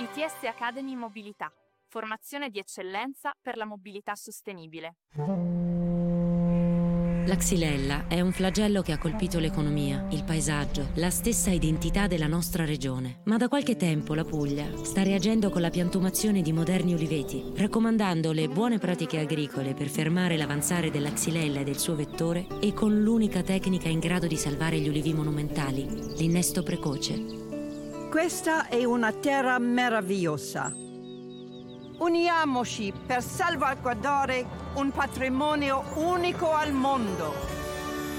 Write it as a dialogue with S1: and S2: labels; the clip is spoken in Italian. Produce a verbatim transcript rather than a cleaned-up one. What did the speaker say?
S1: I T S Academy Mobilità, formazione di eccellenza per la mobilità sostenibile.
S2: La xylella è un flagello che ha colpito l'economia, il paesaggio, la stessa identità della nostra regione. Ma da qualche tempo la Puglia sta reagendo con la piantumazione di moderni uliveti, raccomandando le buone pratiche agricole per fermare l'avanzare della xylella e del suo vettore e con l'unica tecnica in grado di salvare gli ulivi monumentali, l'innesto precoce.
S3: Questa è una terra meravigliosa. Uniamoci per salvaguardare un patrimonio unico al mondo.